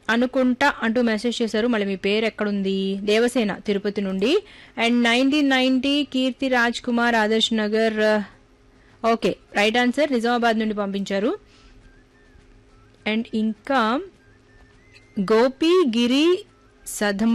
అనుకుంటా అంటూ మెసేజ్ చేశారు. మళ్ళీ మీ పేరు ఎక్కడుంది? దేవసేన తిరుపతి నుండి. And 1990 Keerthi Raj Kumar Adarsh Nagar. Okay, right answer. Nizamabad నుండి పంపించారు. అండ్ ఇంకా గోపి గిరి సధమ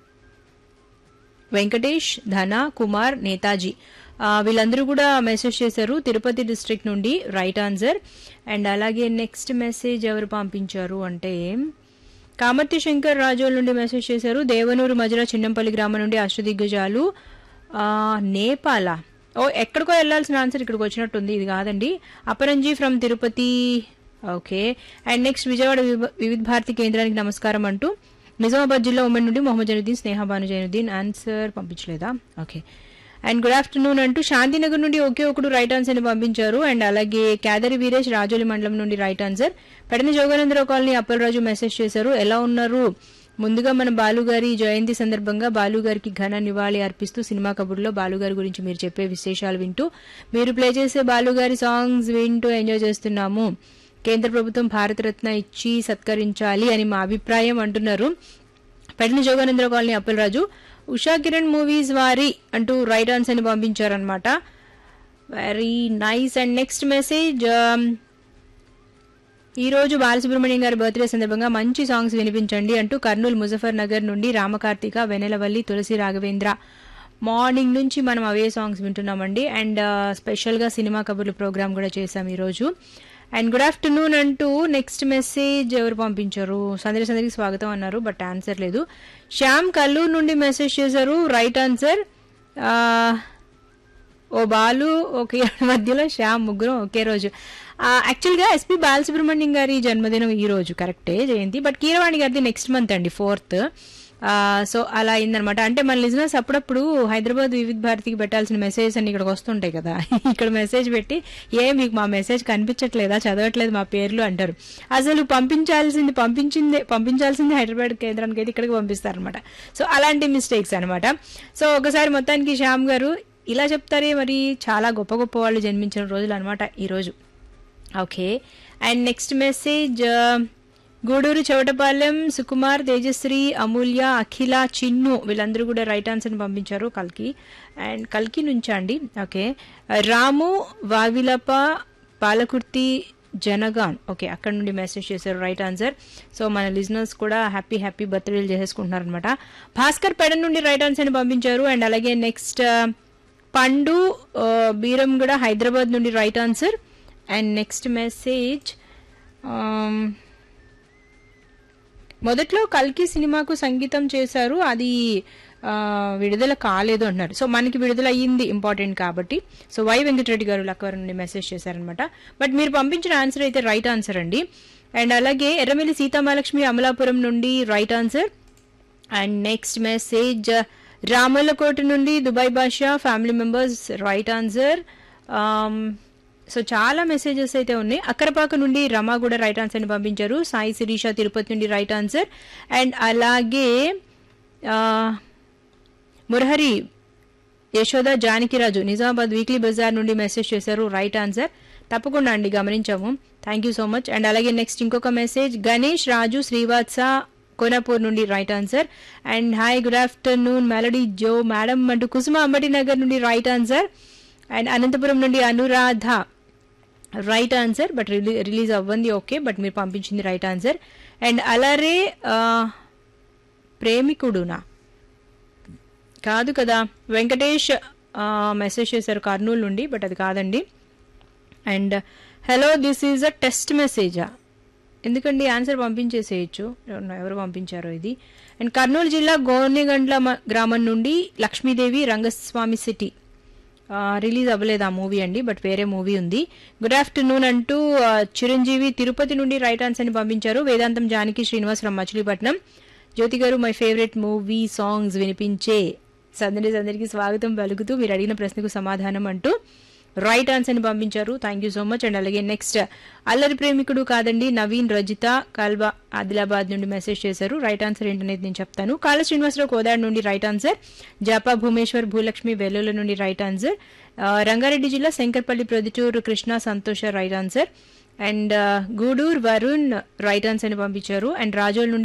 వెంకటేష్ ధన కుమార్ నేతాజీ వీళ్ళందరూ కూడా మెసేజ్ చేశారు తిరుపతి డిస్ట్రిక్ట్ నుండి. Right answer. అండ్ అలాగే నెక్స్ట్ మెసేజ్ ఎవరు పంపించారు అంటే కామర్తి శంకర్ రాజోల్ నుండి మెసేజ్ చేశారు. దేవనూరు మజరా చిన్నంపల్లి గ్రామం నుండి అష్టదిగ్గజాలు. నేపాల. ఎక్కడికో వెళ్లాల్సిన ఆన్సర్ ఇక్కడికి వచ్చినట్టుంది. ఇది కాదండి. Aparanji from Tirupati. Okay. And next Vijayawada వివిధ భారతి కేంద్రానికి నమస్కారం అంటూ నిజామాబాద్ జిల్లా ఉమ్మడి నుండి మొహమ్మద్ జైనుద్దీన్ స్నేహ Bhanu Zainuddin. Answer పంపించలేదా? Okay. And good afternoon అంటూ శాంతినగర్ నుండి ఒకే ఒకడు రైట్ ఆన్సర్ ని పంపించారు. అండ్ అలాగే కేదరి వీరేష్ రాజోలి మండలం నుండి right answer. పెడని Jogananda Rao colony Appalaraju message చేశారు. ఎలా ఉన్నారు? ముందుగా మన బాలుగారి జయంతి సందర్భంగా బాలుగారికి ఘన నివాళి అర్పిస్తూ సినిమా కబుర్లో బాలుగారి గురించి మీరు చెప్పే విశేషాలు వింటూ మీరు ప్లే చేసే బాలుగారి సాంగ్స్ వింటూ ఎంజాయ్ చేస్తున్నాము. కేంద్ర ప్రభుత్వం భారతరత్న ఇచ్చి సత్కరించాలి అని మా అభిప్రాయం అంటున్నారు పెడని జోగానందరావు కాలనీ అప్పలరాజు. ఉషా కిరణ్ మూవీస్ వారి అంటూ రైట్ ఆన్సర్ ని పంపించారనమాట. Very nice. And next message ఈ రోజు బాలసుబ్రహ్మణ్యం గారి బర్త్డే సందర్భంగా మంచి సాంగ్స్ వినిపించండి అంటూ కర్నూలు ముజఫర్ నగర్ నుండి రామకార్తిక వెనెలవల్లి తులసి రాఘవేంద్ర. మార్నింగ్ నుంచి మనం అవే సాంగ్స్ వింటున్నామండి. అండ్ స్పెషల్ గా సినిమా కబుర్లు ప్రోగ్రామ్ కూడా చేశాం ఈ రోజు. అండ్ గుడ్ ఆఫ్టర్నూన్ అంటూ నెక్స్ట్ మెసేజ్ ఎవరు పంపించారు? సందరికి స్వాగతం అన్నారు, బట్ ఆన్సర్ లేదు. శ్యామ్ కల్లూరు నుండి మెసేజ్ చేశారు. Right answer. ఓ బాలు ఒకే మధ్యలో శ్యామ్ ముగ్గురం ఒకే రోజు. యాక్చువల్గా ఎస్పీ బాలసుబ్రహ్మణ్యం గారి జన్మదినం ఈ రోజు కరెక్టే జయంతి, బట్ కీరవాణి గారిది నెక్స్ట్ మంత్ అండి 4th. సో అలా అయిందనమాట. అంటే మన లిజనర్స్ అప్పుడప్పుడు హైదరాబాద్ వివిధ భారతికి పెట్టాల్సిన మెసేజ్ అన్ని ఇక్కడికి వస్తుంటాయి కదా, ఇక్కడ మెసేజ్ పెట్టి మీకు మా మెసేజ్ కనిపించట్లేదా, చదవట్లేదు మా పేర్లు అంటారు. అసలు పంపించాల్సింది హైదరాబాద్ కేంద్రానికి అయితే ఇక్కడికి పంపిస్తారనమాట. సో అలాంటి మిస్టేక్స్ అనమాట. సో ఒకసారి మొత్తానికి శ్యామ్ గారు ఇలా చెప్తారే, మరి చాలా గొప్ప గొప్ప వాళ్ళు జన్మించిన రోజులు అనమాట ఈ రోజు. Okay. And next message Gudur Chavatapalem Sukumar Tejasri అమూల్య అఖిల చిన్ను వీళ్ళందరూ కూడా రైట్ ఆన్సర్ పంపించారు. కల్కి నుంచా అండి? ఓకే. రాము వావిలప పాలకుర్తి జనగాన్. ఓకే, అక్కడ నుండి మెసేజ్ చేశారు. Right answer. సో మన లిజనర్స్ కూడా హ్యాపీ బర్త్డేలు చేసేసుకుంటున్నారు అనమాట. భాస్కర్ పెడన్ నుండి రైట్ ఆన్సర్ పంపించారు. అండ్ అలాగే నెక్స్ట్ పండు బీరంగూడ హైదరాబాద్ నుండి right answer. And next message మొదట్లో కల్కి సినిమాకు సంగీతం చేశారు, అది విడుదల కాలేదు అంటున్నారు. సో మనకి విడుదల అయ్యింది ఇంపార్టెంట్ కాబట్టి. సో వై వెంకటరెడ్డి గారు లక్కవరం నుండి మెసేజ్ చేశారనమాట. బట్ మీరు పంపించిన ఆన్సర్ అయితే రైట్ ఆన్సర్ అండి. అండ్ అలాగే ఎర్రమిల్లి సీతామహాలక్ష్మి అమలాపురం నుండి right answer. And next message Ramallakota నుండి దుబాయ్ బాషా family members right answer. So చాలా మెసేజెస్ అయితే ఉన్నాయి. అక్కరపాక నుండి రమా కూడా రైట్ ఆన్సర్ ని పంపించారు. సాయి శిరీష తిరుపతి నుండి రైట్ ఆన్సర్. అండ్ అలాగే మురహరి యశోద జానకిరాజు నిజామాబాద్ వీక్లీ బజార్ నుండి మెసేజ్ చేశారు. Right answer. తప్పకుండా అండి, గమనించాము. Thank you so much. And అలాగే నెక్స్ట్ ఇంకొక మెసేజ్ గణేష్ రాజు శ్రీవాత్స కోనాపూర్ నుండి right answer. And hi good afternoon melody Joe madam అంటూ కుసుమ అంబటి నగర్ నుండి రైట్ ఆన్సర్. అండ్ అనంతపురం నుండి Anuradha right answer, but release అవ్వంది. Okay, but మీరు పంపించింది రైట్ ఆన్సర్. అండ్ అలారే ప్రేమికుడునా కాదు కదా, వెంకటేష్ మెసేజ్ చేశారు కర్నూలు నుండి, బట్ అది కాదండి. And hello this is a test మెసేజా? ఎందుకండి ఆన్సర్ పంపించేసేయచ్చు, ఎవరు పంపించారో ఇది. అండ్ కర్నూలు జిల్లా గోనెగండ్ల గ్రామం నుండి లక్ష్మీదేవి రంగస్వామి సిటీ రిలీజ్ అవ్వలేదు ఆ మూవీ అండి, బట్ వేరే మూవీ ఉంది. గుడ్ ఆఫ్టర్నూన్ అంటూ చిరంజీవి తిరుపతి నుండి రైట్ ఆన్సర్ ని పంపించారు. వేదాంతం జానకి శ్రీనివాస్ ఫ్రమ్ మచిలీపట్నం. జ్యోతి గారు మై ఫేవరెట్ మూవీ సాంగ్స్ వినిపించే సందరికి స్వాగతం పలుకుతూ మీరు అడిగిన ప్రశ్నకు సమాధానం అంటూ రైట్ ఆన్సర్ ని పంపించారు. Thank you so much. And అలాగే నెక్స్ట్ అల్లరి ప్రేమికుడు కాదండి నవీన్ రజిత కాల్బా ఆదిలాబాద్ నుండి మెసేజ్ చేశారు. రైట్ ఆన్సర్ ఏంటనేది నేను చెప్తాను. కాళ శ్రీనివాసరావు కోదాడ్ నుండి రైట్ ఆన్సర్. జాపా భూమేశ్వర్ భూలక్ష్మి వెల్లుల నుండి రైట్ ఆన్సర్. రంగారెడ్డి జిల్లా శంకర్పల్లి ప్రొద్దుటూరు కృష్ణ సంతోష right answer. And Gudur Varun right answer ని పంపించారు. అండ్ రాజోల్ నుండి